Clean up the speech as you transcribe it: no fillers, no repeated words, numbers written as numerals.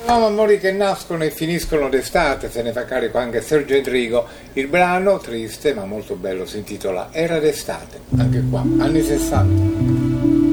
Sono amori che nascono e finiscono d'estate, se ne fa carico anche Sergio Endrigo. Il brano, triste ma molto bello, si intitola Era d'estate, anche qua, anni 60.